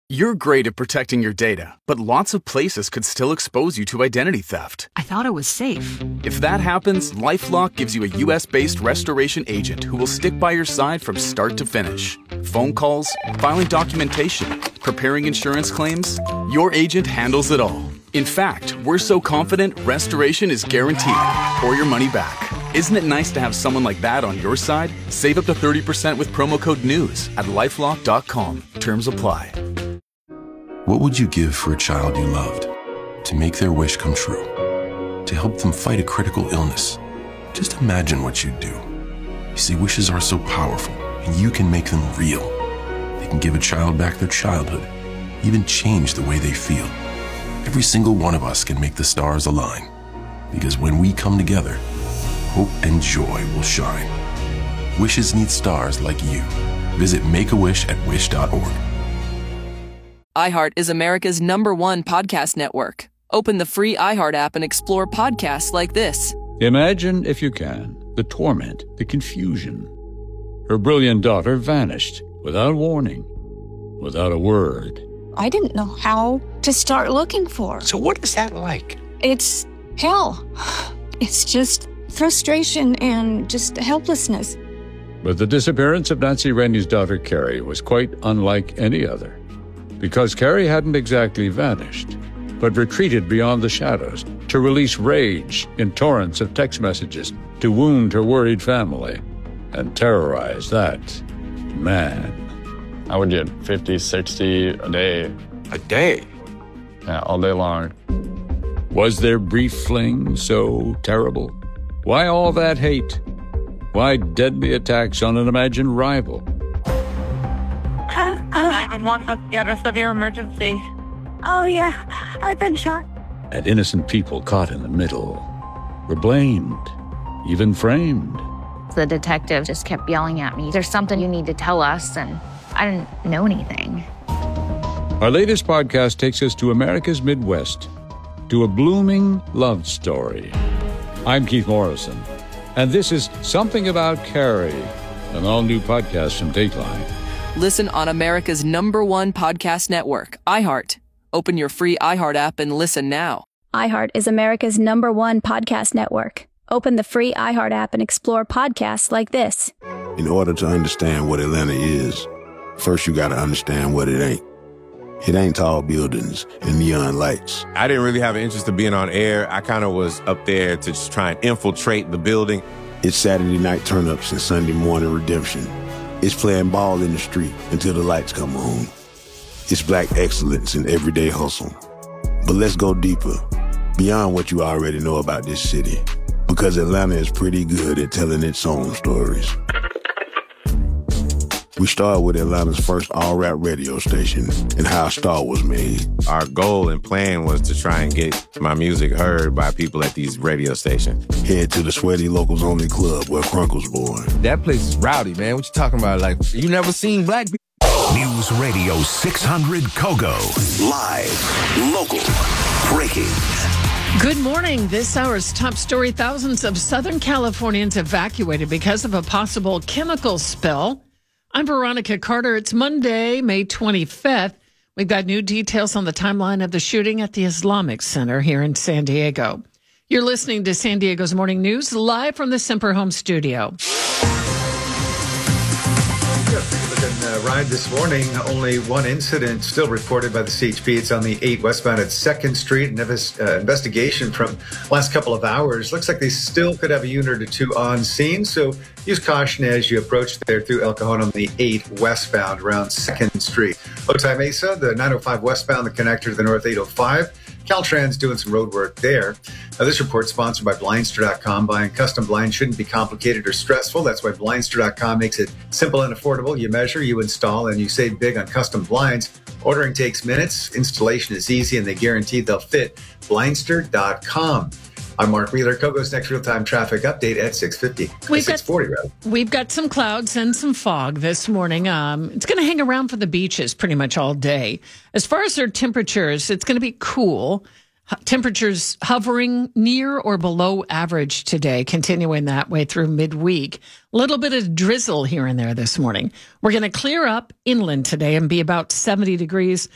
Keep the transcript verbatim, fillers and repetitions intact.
You're great at protecting your data, but lots of places could still expose you to identity theft. I thought it was safe. If that happens, LifeLock gives you a U S-based restoration agent who will stick by your side from start to finish. Phone calls, filing documentation, preparing insurance claims, your agent handles it all. In fact, we're so confident restoration is guaranteed or your money back. Isn't it nice to have someone like that on your side? Save up to thirty percent with promo code NEWS at lifelock dot com. Terms apply. What would you give for a child you loved? To make their wish come true? To help them fight a critical illness? Just imagine what you'd do. You see, wishes are so powerful, and you can make them real. They can give a child back their childhood, even change the way they feel. Every single one of us can make the stars align. Because when we come together, hope and joy will shine. Wishes need stars like you. Visit Make-A-Wish at wish dot org. iHeart is America's number one podcast network. Open the free iHeart app and explore podcasts like this. Imagine, if you can, the torment, the confusion. Her brilliant daughter vanished without warning, without a word. I didn't know how to start looking for her. So what is that like? It's hell. It's just frustration and just helplessness. But the disappearance of Nancy Rennie's daughter, Carrie, was quite unlike any other. Because Carrie hadn't exactly vanished, but retreated beyond the shadows to release rage in torrents of text messages to wound her worried family and terrorize that man. I would get fifty, sixty a day. A day? Yeah, all day long. Was their brief fling so terrible? Why all that hate? Why deadly attacks on an imagined rival? nine one one, get a severe emergency. Oh, yeah, I've been shot. And innocent people caught in the middle were blamed, even framed. The detective just kept yelling at me, "There's something you need to tell us," and I didn't know anything. Our latest podcast takes us to America's Midwest, to a blooming love story. I'm Keith Morrison, and this is Something About Carrie, an all-new podcast from Dateline. Listen on America's number one podcast network, iHeart. Open your free iHeart app and listen now. iHeart is America's number one podcast network. Open the free iHeart app and explore podcasts like this. In order to understand what Atlanta is, first you got to understand what it ain't. It ain't tall buildings and neon lights. I didn't really have an interest in being on air. I kind of was up there to just try and infiltrate the building. It's Saturday night turn-ups and Sunday morning redemption. It's playing ball in the street until the lights come on. It's black excellence in everyday hustle. But let's go deeper, beyond what you already know about this city. Because Atlanta is pretty good at telling its own stories. We started with Atlanta's first all-rap radio station and how a star was made. Our goal and plan was to try and get my music heard by people at these radio stations. Head to the Sweaty Locals Only Club where Crunk was born. That place is rowdy, man. What you talking about? Like, you never seen black people? News Radio six hundred Kogo. Live, local, breaking. Good morning. This hour's top story. Thousands of Southern Californians evacuated because of a possible chemical spill. I'm Veronica Carter. It's Monday, May twenty-fifth. We've got new details on the timeline of the shooting at the Islamic Center here in San Diego. You're listening to San Diego's Morning News, live from the Semper Home studio. Uh, ride this morning. Only one incident still reported by the C H P. It's on the eight westbound at second street. An uh, investigation from last couple of hours. Looks like they still could have a unit or two on scene. So use caution as you approach there through El Cajon on the eight westbound around second street. Otay Mesa, the nine oh five westbound, the connector to the north eight oh five. Caltrans doing some road work there. Now, this report sponsored by Blindster dot com. Buying custom blinds shouldn't be complicated or stressful. That's why Blindster dot com makes it simple and affordable. You measure, you install, and you save big on custom blinds. Ordering takes minutes. Installation is easy, and they guarantee they'll fit. Blindster dot com. I'm Mark Wheeler. Kogo's next real-time traffic update at six fifty. We've six forty, rather. We've got some clouds and some fog this morning. Um, it's going to hang around for the beaches pretty much all day. As far as their temperatures, it's going to be cool. Temperatures hovering near or below average today, continuing that way through midweek. A little bit of drizzle here and there this morning. We're going to clear up inland today and be about seventy degrees.